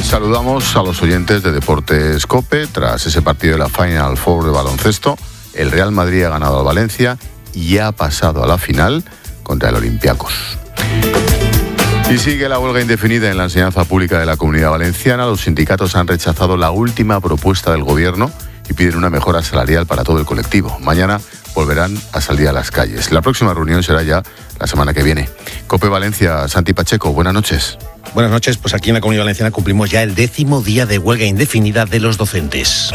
Saludamos a los oyentes de Deportes COPE. Tras ese partido de la Final Four de baloncesto, el Real Madrid ha ganado al Valencia y ha pasado a la final contra el Olympiacos. Y sigue la huelga indefinida en la enseñanza pública de la Comunidad Valenciana. Los sindicatos han rechazado la última propuesta del Gobierno y piden una mejora salarial para todo el colectivo. Mañana volverán a salir a las calles. La próxima reunión será ya la semana que viene. COPE Valencia, Santi Pacheco, buenas noches. Buenas noches, pues aquí en la Comunidad Valenciana cumplimos ya el 10º día de huelga indefinida de los docentes.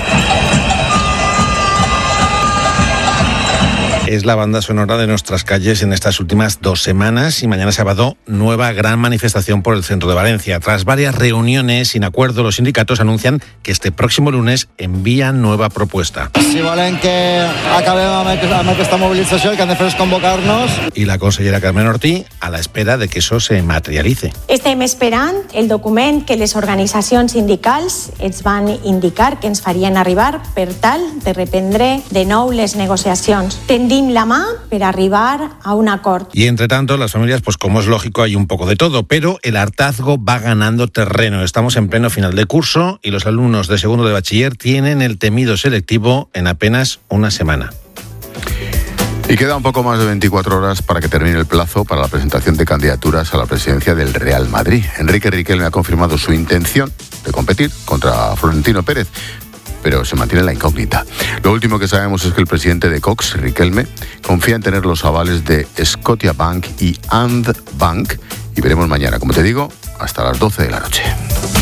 Es la banda sonora de nuestras calles en estas últimas 2 semanas y mañana sábado nueva gran manifestación por el centro de Valencia. Tras varias reuniones sin acuerdo, los sindicatos anuncian que este próximo lunes envían nueva propuesta. Si volen que acabem amb aquesta mobilització, el que han de fer és convocar-nos. Y la consellera Carmen Ortí a la espera de que eso se materialice. Estem esperant el document que les organitzacions sindicals ens van indicar que ens farien arribar per tal de reprendre de nou les negociacions. Tendim la mà per arribar a un acord. Y entre tanto, las familias, pues como es lógico, hay un poco de todo, pero el hartazgo va ganando terreno. Estamos en pleno final de curso y los alumnos de segundo de bachiller tienen el temido selectivo en apenas una semana. Y queda un poco más de 24 horas para que termine el plazo para la presentación de candidaturas a la presidencia del Real Madrid. Enrique Riquelme ha confirmado su intención de competir contra Florentino Pérez, pero se mantiene la incógnita. Lo último que sabemos es que el presidente de Cox, Riquelme, confía en tener los avales de Scotiabank y And Bank, y veremos mañana, como te digo, hasta las 12 de la noche.